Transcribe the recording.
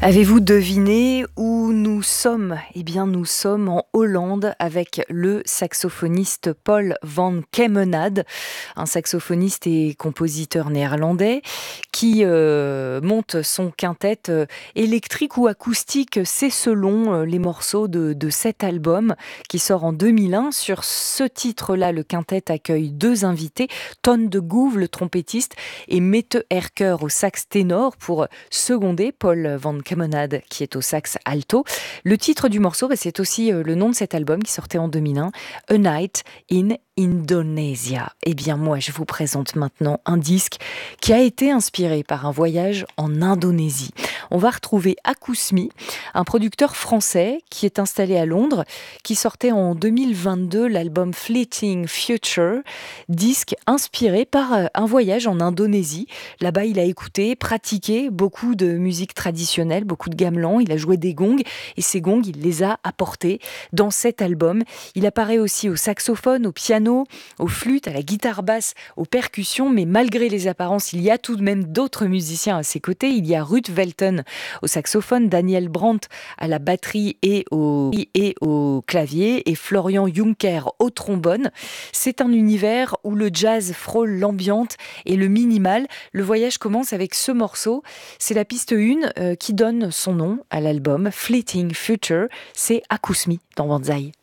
Avez-vous deviné où nous sommes? Eh bien, nous sommes en Hollande avec le saxophoniste Paul van Kemenade, un saxophoniste et compositeur néerlandais qui monte son quintet électrique ou acoustique, c'est selon les morceaux de cet album qui sort en 2001. Sur ce titre-là, le quintet accueille deux invités, Ton de Gouve, le trompettiste, et Mette Erker au sax ténor pour seconder Paul van Kemenade qui est au sax alto. Le titre du morceau, c'est aussi le nom de cet album qui sortait en 2001, A Night in Indonesia. Eh bien moi, je vous présente maintenant un disque qui a été inspiré par un voyage en Indonésie. On va retrouver Akousmi, un producteur français qui est installé à Londres, qui sortait en 2022 l'album Fleeting Future, disque inspiré par un voyage en Indonésie. Là-bas, il a écouté, pratiqué beaucoup de musique traditionnelle, beaucoup de gamelan, il a joué des gongs et ces gongs, il les a apportés dans cet album. Il apparaît aussi au saxophone, au piano, aux flûtes, à la guitare basse, aux percussions, mais malgré les apparences, il y a tout de même d'autres musiciens à ses côtés. Il y a Ruud Velten au saxophone, Daniel Brandt à la batterie et au clavier, et Florian Juncker au trombone. C'est un univers où le jazz frôle l'ambiante et le minimal. Le voyage commence avec ce morceau. C'est la piste 1 qui donne son nom à l'album, Fleeting Future. C'est Akousmi dans Banzai.